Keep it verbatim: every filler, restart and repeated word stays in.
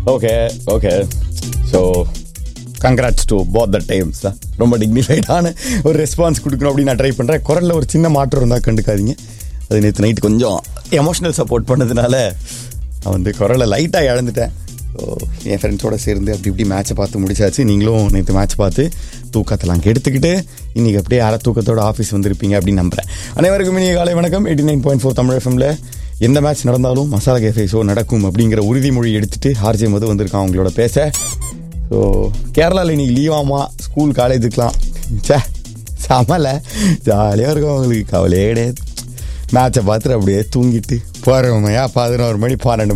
Okay okay so congrats to both the times தான். ரொம்ப டிக்னிஃபைடான ஒரு ரெஸ்பான்ஸ் கொடுக்கணும் அப்படின்னு நான் ட்ரை பண்ணுறேன். குரலில் ஒரு சின்ன மாற்றம் இருந்தால் கண்டுக்காதீங்க. அது நேற்று நைட்டு கொஞ்சம் எமோஷ்னல் சப்போர்ட் பண்ணதுனால நான் வந்து குரலை லைட்டாக இழந்துட்டேன். ஸோ என் ஃப்ரெண்ட்ஸோடு சேர்ந்து அப்படி இப்படி மேட்ச்சை பார்த்து முடிச்சாச்சு. நீங்களும் நேற்று மேட்ச் பார்த்து தூக்கத்தெல்லாம் கெடுத்துக்கிட்டு இன்றைக்கி அப்படியே அரை தூக்கத்தோட ஆஃபீஸ் வந்திருப்பீங்க அப்படின்னு நம்புகிறேன். அனைவருக்கும் இனிய காலை வணக்கம். Eighty nine point four Tamil எஃப்எம்ல எந்த மேட்ச் நடந்தாலும் மசாலா கேஃபே ஷோ நடக்கும் அப்படிங்கிற உறுதிமொழி எடுத்துகிட்டு ஆர்ஜே மது வந்திருக்கான் அவங்களோட பேச. ஸோ கேரளாவில் இன்றைக்கி லீவாமா, ஸ்கூல் காலேஜுக்கெலாம் சே சமல ஜாலியாக இருக்கும் அவங்களுக்கு, கவலையே கிடையாது. மேட்சை பார்த்துட்டு அப்படியே தூங்கிட்டு போகிறவமையா பதினோரு மணி பன்னெண்டு